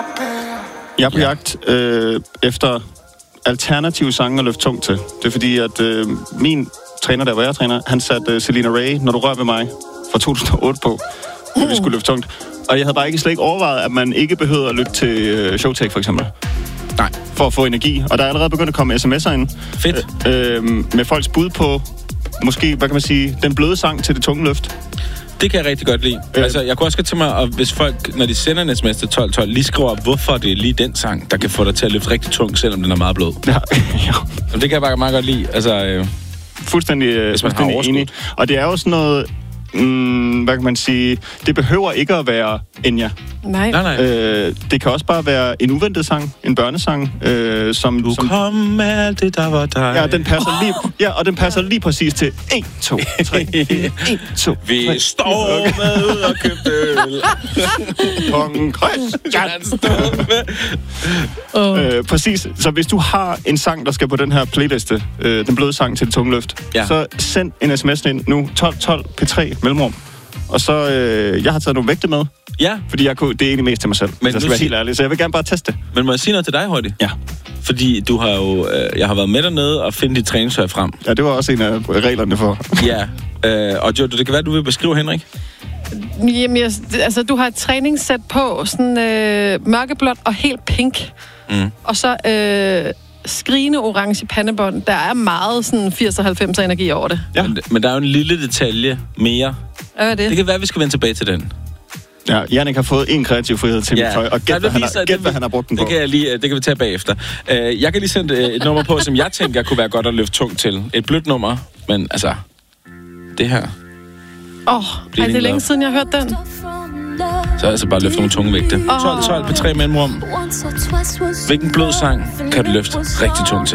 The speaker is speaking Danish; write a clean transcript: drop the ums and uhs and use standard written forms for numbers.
Jeg er på jagt efter alternative sange at løfte tungt til. Det er fordi, at min træner, der hvor jeg træner, han satte Selena Ray, Når du rører ved mig, fra 2008 på, at vi skulle løfte tungt. Og jeg havde bare slet ikke overvejet, at man ikke behøvede at lytte til Showtake, for eksempel. Nej. For at få energi. Og der er allerede begyndt at komme sms'er ind. Fedt. Med folks bud på, måske, hvad kan man sige, den bløde sang til det tunge løft. Det kan jeg rigtig godt lide. Altså, jeg kunne også godt tænke mig, at hvis folk, når de sender en sms til 1212, lige skriver, hvorfor det er lige den sang, der kan få dig til at løfte rigtig tungt, selvom den er meget blød. Ja. Det kan jeg bare meget godt lide. Altså, fuldstændig enig. Og det er jo sådan noget, hvad kan man sige, det behøver ikke at være Enya. Nej. Det kan også bare være en uventet sang, en børnesang, som... Du kom med alt det, der var dig. Ja, den passer lige, og den passer lige præcis til 1, 2, 3, 1, 2, Vi står med ud og købte øl. Kong Christian. Præcis. Så hvis du har en sang, der skal på den her playliste, den bløde sang til det tunge løft, så send en sms ind nu, 1212 P3 mellemrum. Og så, jeg har taget nogle vægte med. Ja. Fordi det er egentlig mest til mig selv, men jeg skal være helt ærlig. Så jeg vil gerne bare teste det. Men må jeg sige noget til dig, Hurtigt? Ja. Fordi du har jo... jeg har været med dernede og finde dit træningstøj frem. Ja, det var også en af reglerne for. Ja. Og Joe, det kan være, du vil beskrive, Henrik? Jamen, altså, du har et træningssæt på, sådan mørkeblåt og helt pink. Og så skrigende orange pandebånd. Der er meget sådan 80-90 energi over det. Ja. Men der er jo en lille detalje mere. Hvad er det? Det kan være, vi skal vende tilbage til den. Ja, Jannik har fået en kreativ frihed til mit tøj, og gæt, hvad han har brugt den på. Det kan vi tage bagefter. Jeg kan lige sende et nummer på, som jeg tænker kunne være godt at løfte tungt til. Et blødt nummer, men altså, det her. Det er længe siden, jeg har hørt den. Så altså bare løfte nogle tunge vægte. 12 på 3 mellemrum. Hvilken blød sang kan du løfte rigtig tungt til?